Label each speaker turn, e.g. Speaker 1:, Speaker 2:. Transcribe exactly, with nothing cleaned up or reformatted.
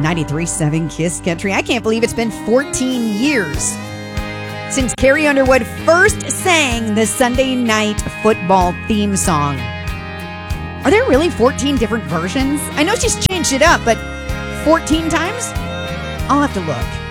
Speaker 1: ninety-three point seven Kiss Country. I can't believe it's been fourteen years since Carrie Underwood first sang the Sunday Night Football theme song. Are there really fourteen different versions? I know she's changed it up, but fourteen times? I'll have to look.